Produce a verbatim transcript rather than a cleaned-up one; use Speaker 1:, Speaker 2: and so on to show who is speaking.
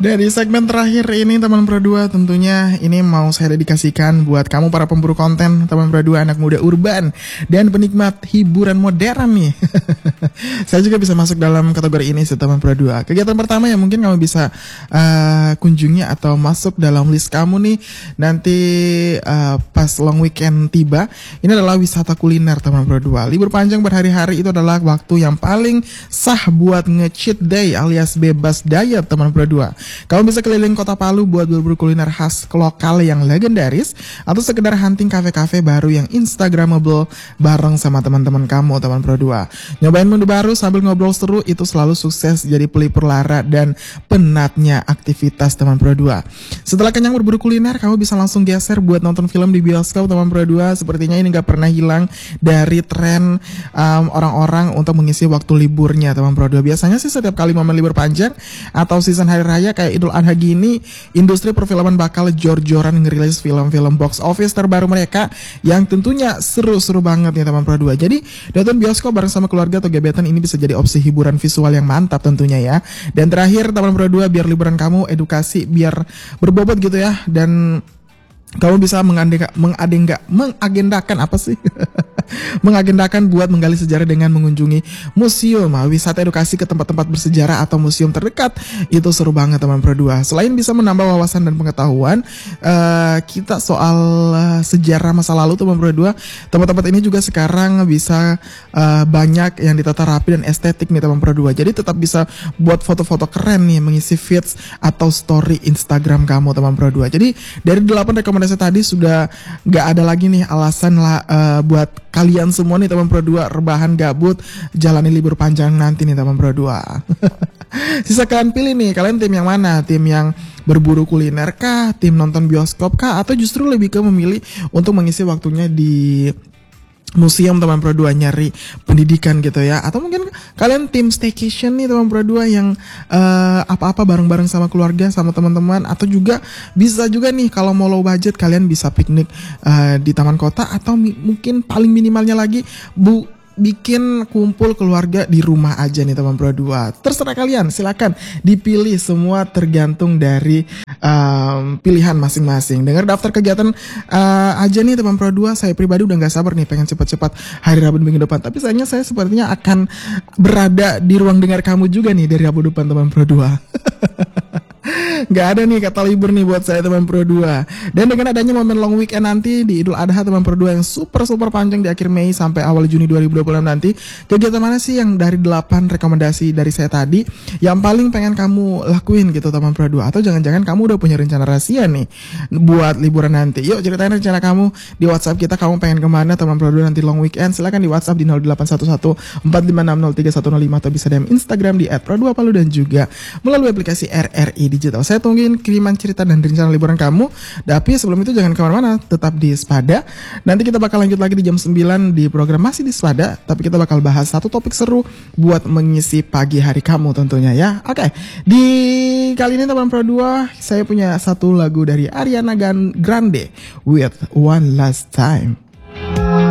Speaker 1: Dari segmen terakhir ini teman Pro dua, tentunya ini mau saya dedikasikan buat kamu para pemburu konten, teman Pro dua, anak muda urban dan penikmat hiburan modern nih. Saya juga bisa masuk dalam kategori ini sih teman Pro dua. Kegiatan pertama yang mungkin kamu bisa uh, kunjungi atau masuk dalam list kamu nih nanti uh, pas long weekend tiba, ini adalah wisata kuliner teman Pro dua. Libur panjang berhari-hari itu adalah waktu yang paling sah buat nge-cheat day alias bebas diet teman Pro dua. Kamu bisa keliling kota Palu buat berburu kuliner khas lokal yang legendaris atau sekedar hunting kafe-kafe baru yang instagramable bareng sama teman-teman kamu teman Pro dua. Nyobain menu baru sambil ngobrol seru itu selalu sukses jadi pelipur lara dan penatnya aktivitas teman Pro dua. Setelah kenyang berburu kuliner, kamu bisa langsung geser buat nonton film di bioskop teman Pro dua. Sepertinya ini gak pernah hilang dari tren um, orang-orang untuk mengisi waktu liburnya teman Pro dua. Biasanya sih setiap kali momen libur panjang atau season hari raya kayak Idul Adha gini, industri perfilman bakal jor-joran ngerilis film-film box office terbaru mereka yang tentunya seru-seru banget nih teman Pro dua. Jadi nonton bioskop bareng sama keluarga atau gebetan ini bisa jadi opsi hiburan visual yang mantap tentunya ya. Dan terakhir teman Pro dua, biar liburan kamu edukasi, biar berbobot gitu ya, dan kamu bisa mengadengga, mengadengga, mengagendakan apa sih? mengagendakan buat menggali sejarah dengan mengunjungi museum, wisata edukasi ke tempat-tempat bersejarah atau museum terdekat. Itu seru banget teman Pro dua. Selain bisa menambah wawasan dan pengetahuan uh, kita soal uh, sejarah masa lalu teman Pro dua, tempat-tempat ini juga sekarang bisa uh, banyak yang ditata rapi dan estetik nih teman Pro dua. Jadi tetap bisa buat foto-foto keren nih mengisi feeds atau story Instagram kamu teman Pro dua. Jadi dari delapan rekomendasi tadi sudah gak ada lagi nih alasan lah uh, buat kalian semua nih teman Pro dua rebahan gabut jalani libur panjang nanti nih teman Pro dua. Sisa kalian pilih nih, kalian tim yang mana? Tim yang berburu kuliner kah? Tim nonton bioskop kah? Atau justru lebih ke memilih untuk mengisi waktunya di museum teman Pro dua, nyari pendidikan gitu ya? Atau mungkin kalian tim staycation nih teman Pro dua yang uh, apa-apa bareng-bareng sama keluarga, sama teman-teman. Atau juga bisa juga nih kalau mau low budget kalian bisa piknik uh, di taman kota. Atau mi- mungkin paling minimalnya lagi bu bikin kumpul keluarga di rumah aja nih teman Pro dua. Terserah kalian, silakan dipilih, semua tergantung dari um, pilihan masing-masing. Dengar daftar kegiatan uh, aja nih teman Pro dua. Saya pribadi udah gak sabar nih pengen cepat-cepat hari Rabu minggu depan. Tapi sayangnya saya sepertinya akan berada di ruang dengar kamu juga nih dari Rabu depan teman Pro dua. Gak ada nih kata libur nih buat saya teman Pro dua. Dan dengan adanya momen long weekend nanti di Idul Adha teman Pro dua yang super super panjang di akhir Mei sampai awal Juni dua ribu dua puluh enam nanti, kegiatan mana sih yang dari delapan rekomendasi dari saya tadi yang paling pengen kamu lakuin gitu teman Pro dua? Atau jangan-jangan kamu udah punya rencana rahasia nih buat liburan nanti? Yuk ceritain rencana kamu di WhatsApp kita, kamu pengen kemana teman Pro dua nanti long weekend? Silakan di WhatsApp di nol delapan satu satu empat lima enam nol tiga satu nol lima atau bisa D M Instagram di et pro dua palu dan juga melalui aplikasi R R I Digital. Saya tungguin kiriman cerita dan rencana liburan kamu. Tapi sebelum itu jangan kemana-mana, tetap di Spada. Nanti kita bakal lanjut lagi di jam sembilan di program Masih di Spada. Tapi kita bakal bahas satu topik seru buat mengisi pagi hari kamu tentunya ya. Oke, di kali ini teman Pro dua, saya punya satu lagu dari Ariana Grande with One Last Time.